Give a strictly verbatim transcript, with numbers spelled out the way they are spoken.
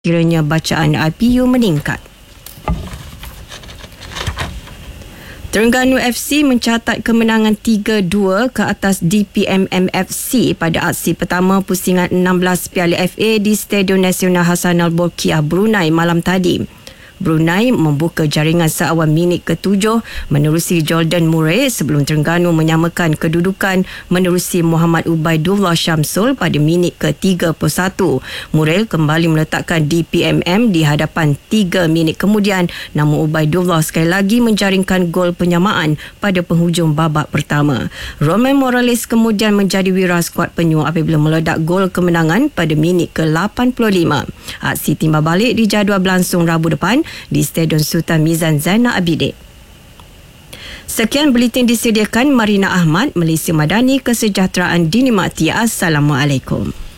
kiranya bacaan I P U meningkat. Terengganu F C mencatat kemenangan tiga dua ke atas D P M M F C pada aksi pertama pusingan enam belas Piala F A di Stadium Nasional Hassan Al-Bolkiah, Brunei malam tadi. Brunei membuka jaringan seawal minit ketujuh menerusi Jordan Murray sebelum Terengganu menyamakan kedudukan menerusi Muhammad Ubaidullah Syamsul pada minit ke tiga puluh satu. Murray kembali meletakkan D P M M di hadapan tiga minit kemudian, namun Ubaidullah sekali lagi menjaringkan gol penyamaan pada penghujung babak pertama. Roman Morales kemudian menjadi wira skuad penyuh apabila meledak gol kemenangan pada minit ke lapan puluh lima. Aksi timbal balik dijadual berlangsung Rabu depan di Stadium Sultan Mizan Zainal Abidin. Sekian buletin disediakan Marina Ahmad, Malaysia Madani, Kesejahteraan dinikmati. Assalamualaikum.